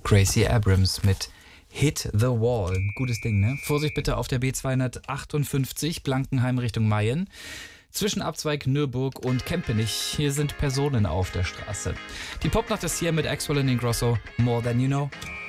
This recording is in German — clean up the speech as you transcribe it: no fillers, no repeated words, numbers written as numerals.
Gracie Abrams mit Hit the Wall. Gutes Ding, ne? Vorsicht bitte auf der B258 Blankenheim Richtung Mayen. Zwischen Abzweig Nürburg und Kempenich. Hier sind Personen auf der Straße. Die Popnacht ist hier mit Axwell und Ingrosso. More Than You Know.